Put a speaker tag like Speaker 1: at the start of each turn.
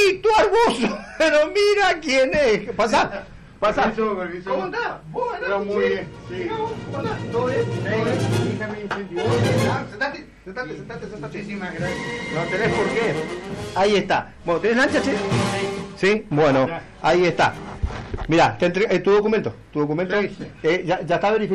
Speaker 1: Víctor Arboso, pero mira quién es. Pasá.
Speaker 2: ¿Cómo andás? Bueno, muy bien. Sí. ¿Cómo andás? ¿Todo bien? Sentate. Muchísimas gracias.
Speaker 1: No tenés por qué. Ahí está. Bueno, ¿tenés lancha, che? Sí, bueno, ahí está. Mirá, tu documento. Ya está verificado.